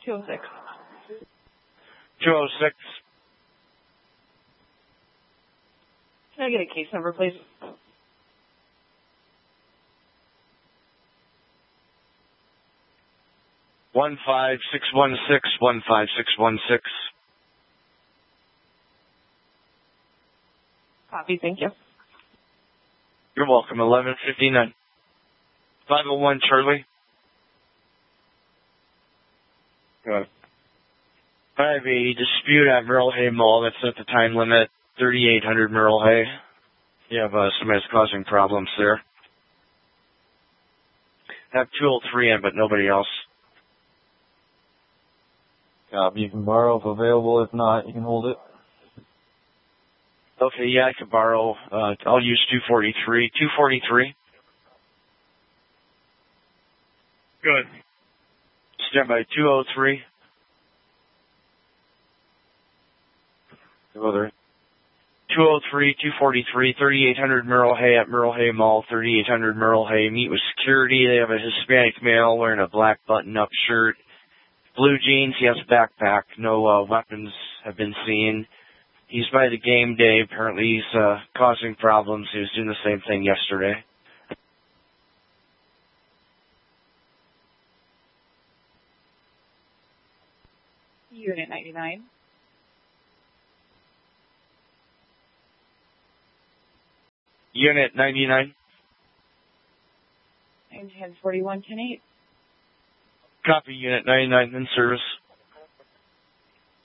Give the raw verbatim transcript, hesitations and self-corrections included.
two oh six. two oh six. Can I get a case number, please? One five six one six one five six one six. Copy, thank you. You're welcome. Eleven fifty nine. Five oh one Charlie. Good. I have a dispute at Merle Hay Mall that's at the time limit. Thirty eight hundred Merle Hay. You have uh, somebody's causing problems there. I have two oh three in, but nobody else. Copy. You can borrow if available. If not, you can hold it. Okay, yeah, I could borrow. Uh, I'll use two forty-three. two forty-three. Good. Stand by two oh three. two oh three, two forty-three, thirty-eight hundred Merle Hay at Merle Hay Mall, thirty-eight hundred Merle Hay. Meet with security. They have a Hispanic male wearing a black button-up shirt, blue jeans. He has a backpack. No uh, weapons have been seen. He's by the game day. Apparently he's uh, causing problems. He was doing the same thing yesterday. Unit ninety-nine. Unit ninety-nine. And ten forty-one ten eight. Copy, Unit ninety-nine in service.